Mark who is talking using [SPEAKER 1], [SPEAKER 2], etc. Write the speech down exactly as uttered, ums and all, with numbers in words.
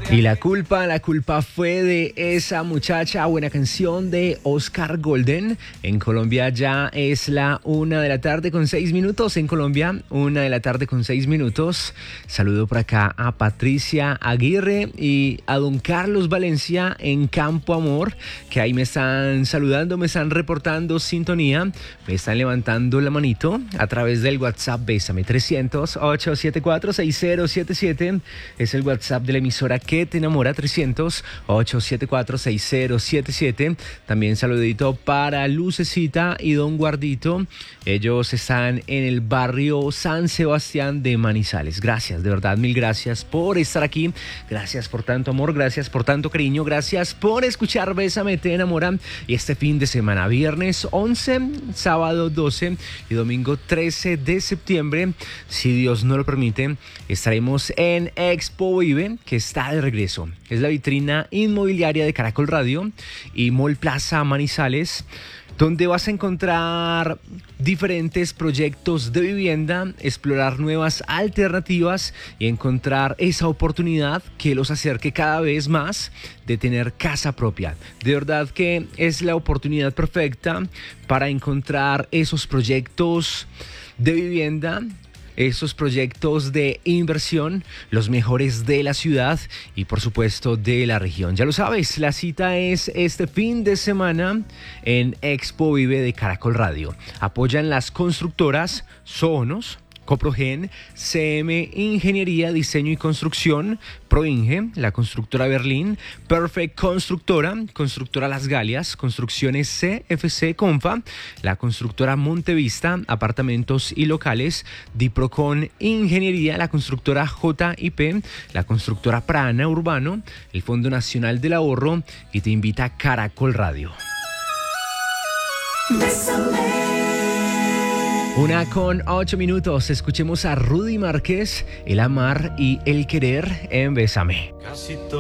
[SPEAKER 1] Y la culpa, la culpa fue de esa muchacha, buena canción de Oscar Golden. En Colombia ya es la una de la tarde con seis minutos. En Colombia, una de la tarde con seis minutos. Saludo por acá a Patricia Aguirre y a don Carlos Valencia en Campo Amor, que ahí me están saludando, me están reportando sintonía, me están levantando la manito a través del WhatsApp Bésame trescientos, ocho siete cuatro, seis cero siete siete. Es el WhatsApp de la emisora que te enamora, trescientos, ocho siete cuatro, seis cero siete siete. También saludito para Lucecita y don Guardito. Ellos están en el barrio San Sebastián de Manizales. Gracias, de verdad, mil gracias por estar aquí. Gracias por tanto amor, gracias por tanto cariño, gracias por escuchar Bésame te enamora. Y este fin de semana, viernes once, sábado doce y domingo trece de septiembre, si Dios no lo permite, estaremos en Expo Vive, que está de regreso. Es la vitrina inmobiliaria de Caracol Radio y Mall Plaza Manizales, donde vas a encontrar diferentes proyectos de vivienda, explorar nuevas alternativas y encontrar esa oportunidad que los acerque cada vez más de tener casa propia. De verdad que es la oportunidad perfecta para encontrar esos proyectos de vivienda, esos proyectos de inversión, los mejores de la ciudad y por supuesto de la región. Ya lo sabes, la cita es este fin de semana en Expo Vive de Caracol Radio. Apoyan las constructoras Sonos, Coprogen, C M Ingeniería, Diseño y Construcción, Proinge, la constructora Berlín, Perfect Constructora, constructora Las Galias, Construcciones C F C Confa, la constructora Montevista, apartamentos y locales, Diprocon Ingeniería, la constructora J I P, la constructora Prana Urbano, el Fondo Nacional del Ahorro y te invita Caracol Radio. Bésame. Una con ocho minutos, escuchemos a Rudy Márquez, El amar y el querer en Bésame.